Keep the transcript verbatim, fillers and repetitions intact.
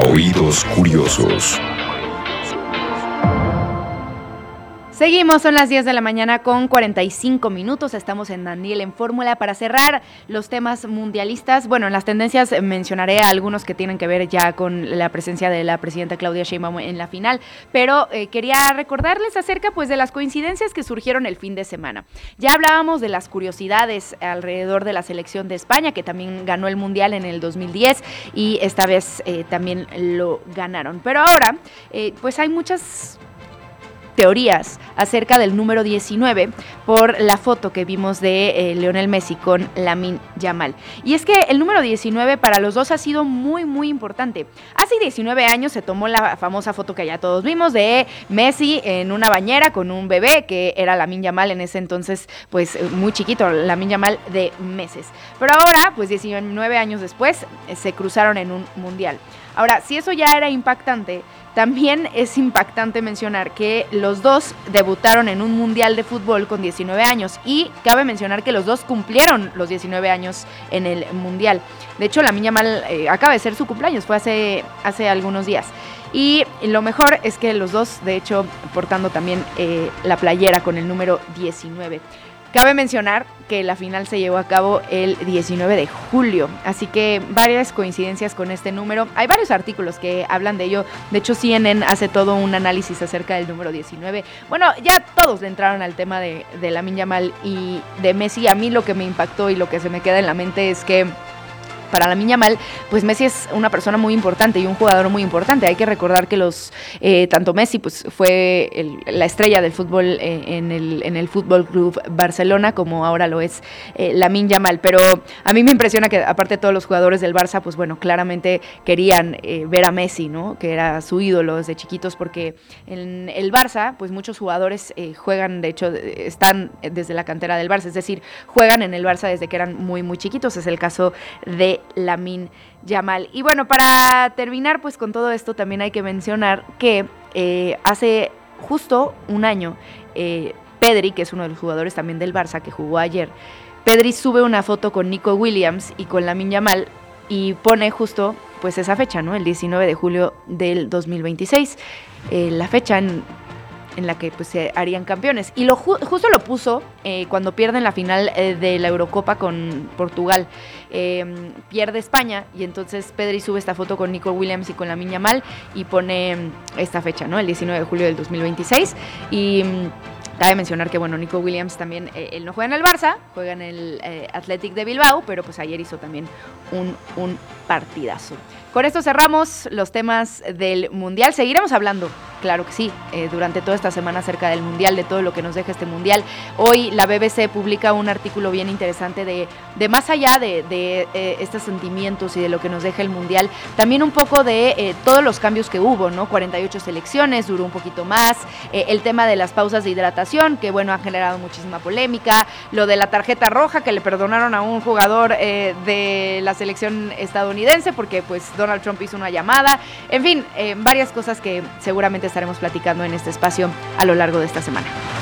Oídos curiosos. Seguimos, son las diez de la mañana con cuarenta y cinco minutos, estamos en Daniel en Fórmula para cerrar los temas mundialistas. Bueno, en las tendencias mencionaré algunos que tienen que ver ya con la presencia de la presidenta Claudia Sheinbaum en la final, pero eh, quería recordarles acerca pues de las coincidencias que surgieron el fin de semana. Ya hablábamos de las curiosidades alrededor de la selección de España, que también ganó el Mundial en el dos mil diez y esta vez eh, también lo ganaron, pero ahora eh, pues hay muchas teorías acerca del número diecinueve por la foto que vimos de eh, Lionel Messi con Lamine Yamal. Y es que el número diecinueve para los dos ha sido muy, muy importante. Hace diecinueve años se tomó la famosa foto que ya todos vimos de Messi en una bañera con un bebé que era Lamine Yamal en ese entonces, pues muy chiquito, Lamine Yamal de meses. Pero ahora, pues diecinueve años después, eh, se cruzaron en un mundial. Ahora, si eso ya era impactante, también es impactante mencionar que los dos debutaron en un mundial de fútbol con diecinueve años y cabe mencionar que los dos cumplieron los diecinueve años en el mundial. De hecho, Lamine Yamal eh, acaba de ser su cumpleaños, fue hace, hace algunos días. Y lo mejor es que los dos, de hecho, portando también eh, la playera con el número diecinueve. Cabe mencionar que la final se llevó a cabo el diecinueve de julio, así que varias coincidencias con este número. Hay varios artículos que hablan de ello, de hecho C N N hace todo un análisis acerca del número diecinueve. Bueno, ya todos le entraron al tema de, de Lamine Yamal y de Messi. A mí lo que me impactó y lo que se me queda en la mente es que para Lamine Yamal, pues Messi es una persona muy importante y un jugador muy importante. Hay que recordar que los eh, tanto Messi pues fue el, la estrella del fútbol eh, en el en el Fútbol Club Barcelona, como ahora lo es eh, Lamine Yamal. Pero a mí me impresiona que aparte de todos los jugadores del Barça, pues bueno, claramente querían eh, ver a Messi, ¿no? Que era su ídolo desde chiquitos, porque en el Barça, pues muchos jugadores eh, juegan, de hecho, están desde la cantera del Barça, es decir, juegan en el Barça desde que eran muy muy chiquitos. Es el caso de Lamine Yamal. Y bueno, para terminar pues con todo esto también hay que mencionar que eh, hace justo un año eh, Pedri, que es uno de los jugadores también del Barça que jugó ayer, Pedri sube una foto con Nico Williams y con Lamine Yamal y pone justo pues esa fecha, ¿no? El diecinueve de julio del dos mil veintiséis, eh, la fecha en en la que pues se harían campeones. Y lo ju- justo lo puso eh, cuando pierden la final eh, de la Eurocopa con Portugal. Eh, pierde España y entonces Pedri sube esta foto con Nico Williams y con Lamine Yamal y pone esta fecha, ¿no? El diecinueve de julio del dos mil veintiséis. Y cabe mencionar que, bueno, Nico Williams también, eh, él no juega en el Barça, juega en el eh, Athletic de Bilbao, pero pues ayer hizo también un, un partidazo. Con esto cerramos los temas del Mundial. Seguiremos hablando, claro que sí, eh, durante toda esta semana acerca del Mundial, de todo lo que nos deja este Mundial. Hoy la B B C publica un artículo bien interesante de, de más allá de, de eh, estos sentimientos y de lo que nos deja el Mundial, también un poco de eh, todos los cambios que hubo, ¿no? cuarenta y ocho selecciones, duró un poquito más, eh, el tema de las pausas de hidratación, que bueno, ha generado muchísima polémica, lo de la tarjeta roja que le perdonaron a un jugador eh, de la selección estadounidense, porque pues Donald Trump hizo una llamada, en fin, eh, varias cosas que seguramente estaremos platicando en este espacio a lo largo de esta semana.